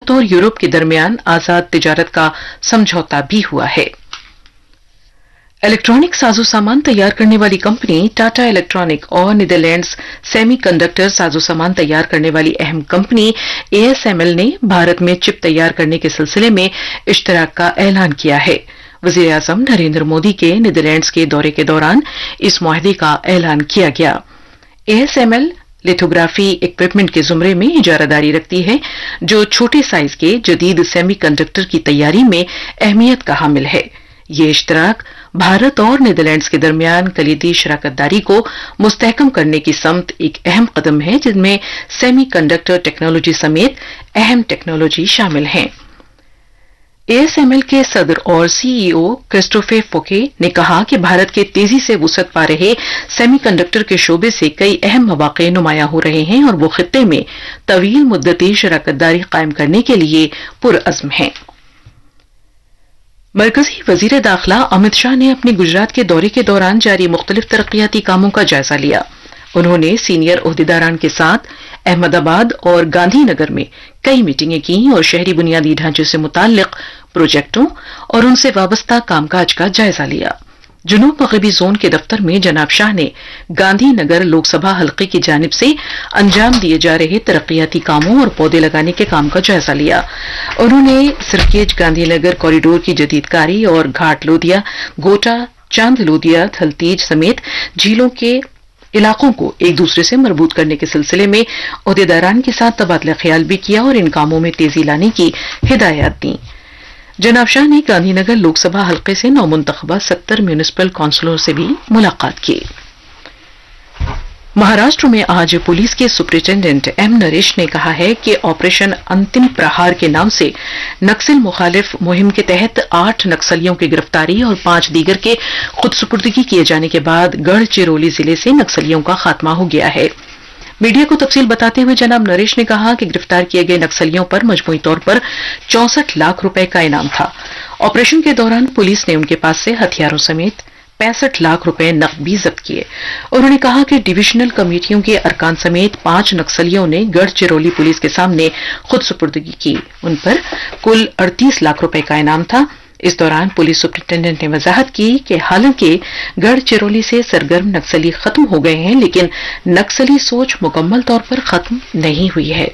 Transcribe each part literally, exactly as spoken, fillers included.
भारत और यूरोप के दरमियान आजाद तिजारत का समझौता भी हुआ है। इलेक्ट्रॉनिक साजो सामान तैयार करने वाली कंपनी टाटा इलेक्ट्रॉनिक और नीदरलैंड्स सेमीकंडक्टर साजो सामान तैयार करने वाली अहम कंपनी एएसएमएल ने भारत में चिप तैयार करने के सिलसिले में इश्तराक का ऐलान किया है। वजीर आजम नरेंद्र मोदी के नीदरलैंड्स के दौरे के दौरान इस मुआहदे का ऐलान किया गया। एएसएमएल लिथोग्राफी इक्विपमेंट के जुमरे में इजारादारी रखती है, जो छोटे साइज के जदीद सेमीकंडक्टर की तैयारी में अहमियत का हामिल है। ये इश्तराक भारत और नीदरलैंड्स के दरमियान कलीदी शराकतदारी को मुस्तहकम करने की समत एक अहम कदम है, जिनमें सेमीकंडक्टर टेक्नोलॉजी समेत अहम टेक्नोलॉजी शामिल है। एएसएमएल के सदर और सीईओ क्रिस्टोफर फोके ने कहा कि भारत के तेजी से वुसअत पा रहे सेमीकंडक्टर के शोबे से कई अहम मौक़े नुमायां हो रहे हैं और वो खित्ते में तवील मुद्दती शराकतदारी कायम करने के लिए पुरअज़्म हैं। मरकजी वजीर दाखिला अमित शाह ने अपने गुजरात के दौरे के दौरान जारी मुख्तलिफ तरक्याती कामों का जायजा लिया। उन्होंने सीनियर ओहदेदारान के साथ अहमदाबाद और गांधीनगर में कई मीटिंगें की और शहरी बुनियादी ढांचे से मुताल्लिक प्रोजेक्टों और उनसे वाबस्ता कामकाज का जायजा लिया। जुनूब मगरबी जोन के दफ्तर में जनाब शाह ने गांधीनगर लोकसभा हल्के की जानिब से अंजाम दिए जा रहे तरक्याती कामों और पौधे लगाने के काम का जायजा लिया। उन्होंने सिरकेज गांधीनगर कॉरिडोर की जदीदकारी और घाट लोदिया, गोटा, चांद लोदिया, थलतीज समेत झीलों के इलाकों को एक दूसरे से मरबूत करने के सिलसिले में ओहदेदारान के साथ तबादला ख्याल भी किया और इन कामों में तेजी लाने की हिदायत दी। जनाब शाह ने गांधीनगर लोकसभा हल्के से नौमुंतखबा सत्तर म्यूनिसिपल काउंसिलरों से भी मुलाकात की। महाराष्ट्र में आज पुलिस के सुपरिटेंडेंट एम नरेश ने कहा है कि ऑपरेशन अंतिम प्रहार के नाम से नक्सल मुखालिफ मुहिम के तहत आठ नक्सलियों की गिरफ्तारी और पांच दीगर के खुदसुपुर्दगी किए जाने के बाद गढ़चिरौली जिले से नक्सलियों का खात्मा हो गया है। मीडिया को तफसील बताते हुए जनाब नरेश ने कहा कि गिरफ्तार किए गए नक्सलियों पर मजमूई तौर पर चौसठ लाख रुपए का इनाम था। ऑपरेशन के दौरान पुलिस ने उनके पास से हथियारों समेत पैंसठ लाख रुपए नकद भी जब्त किए। उन्होंने कहा कि डिविजनल कमेटियों के अरकान समेत पांच नक्सलियों ने गढ़चिरौली पुलिस के सामने खुदसुपुर्दगी की। उन पर कुल अड़तीस लाख रुपए का इनाम था। इस दौरान पुलिस सुपरिटेंडेंट ने वजाहत की कि हालांकि गढ़चिरौली से सरगर्म नक्सली खत्म हो गए हैं, लेकिन नक्सली सोच मुकम्मल तौर पर खत्म नहीं हुई है।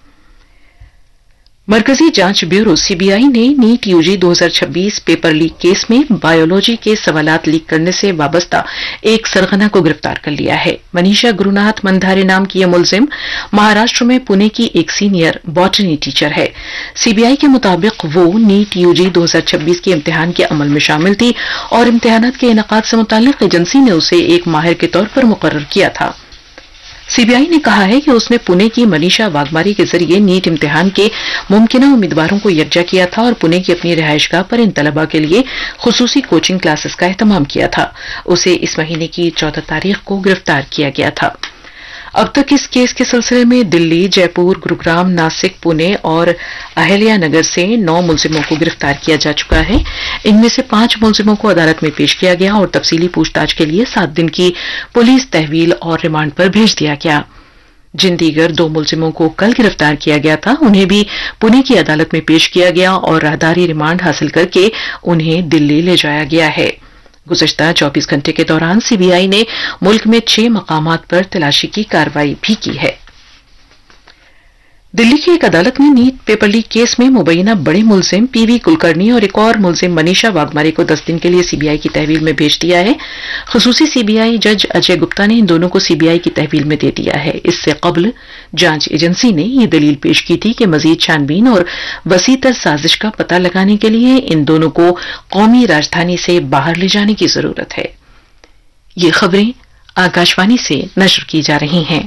मरकजी जांच ब्यूरो सीबीआई ने नीट यूजी दो हज़ार छब्बीस पेपर लीक केस में बायोलॉजी के सवालात लीक करने से वाबस्ता एक सरगना को गिरफ्तार कर लिया है। मनीषा गुरुनाथ मंधारे नाम की यह मुलजिम महाराष्ट्र में पुणे की एक सीनियर बॉटनी टीचर है। सीबीआई के मुताबिक वो नीट यूजी दो हज़ार छब्बीस के इम्तिहान के अमल में शामिल थी और इम्तिहानात के इनेकाद से मुताल्लिक एजेंसी ने उसे एक माहिर के तौर पर मुकर्रर किया था। सीबीआई ने कहा है कि उसने पुणे की मनीषा वाघमारी के जरिए नीट इम्तिहान के मुमकिन उम्मीदवारों को यकजा किया था और पुणे की अपनी रिहायशगाह पर इन तलबा के लिए खुसूसी कोचिंग क्लासेस का एहतमाम किया था। उसे इस महीने की चौदह तारीख को गिरफ्तार किया गया था। अब तक इस केस के सिलसिले में दिल्ली, जयपुर, गुरुग्राम, नासिक, पुणे और अहिल्यानगर से नौ मुलजिमों को गिरफ्तार किया जा चुका है। इनमें से पांच मुलजिमों को अदालत में पेश किया गया और तफसीली पूछताछ के लिए सात दिन की पुलिस तहवील और रिमांड पर भेज दिया गया। जिन दीगर दो मुलजिमों को कल गिरफ्तार किया गया था, उन्हें भी पुणे की अदालत में पेश किया गया और राहदारी रिमांड हासिल करके उन्हें दिल्ली ले जाया गया है। गुज़श्ता चौबीस घंटे के दौरान सीबीआई ने मुल्क में छह मकामात पर तलाशी की कार्रवाई भी की है। दिल्ली की एक अदालत ने नीट पेपर लीक केस में मुबैना बड़े मुलजिम पीवी कुलकर्णी और एक और मुलजिम मनीषा वाघमारी को दस दिन के लिए सीबीआई की तहवील में भेज दिया है। खुसूसी सीबीआई जज अजय गुप्ता ने इन दोनों को सीबीआई की तहवील में दे दिया है। इससे कबल जांच एजेंसी ने यह दलील पेश की थी कि मजीद छानबीन और वसीतर साजिश का पता लगाने के लिए इन दोनों को कौमी राजधानी से बाहर ले जाने की जरूरत है। ये खबरें आकाशवाणी से नश्र की जा रही हैं।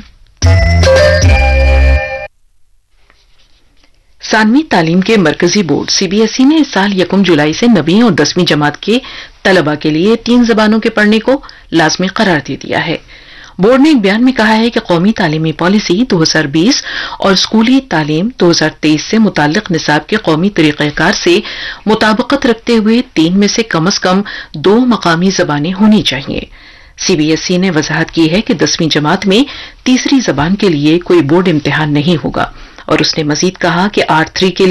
सानवी तालीम के मरकजी बोर्ड सीबीएसई ने इस साल यकम जुलाई से नवीं और दसवीं जमात के तलबा के लिए तीन जबानों के पढ़ने को लाजमी करार दे दिया है। बोर्ड ने एक बयान में कहा है कि कौमी तालीमी पॉलिसी दो हज़ार बीस और स्कूली तालीम दो हज़ार तेईस से मुताल्लिक निसाब के कौमी तरीक़ेकार से मुताबिकत रखते हुए तीन में से कम अज कम दो मकामी जबानें होनी चाहिए। सीबीएसई ने वजाहत की है कि दसवीं जमात में तीसरी जबान के लिए कोई बोर्ड इम्तिहान नहीं होगा और उसने मजीद कहा कि आर थ्री के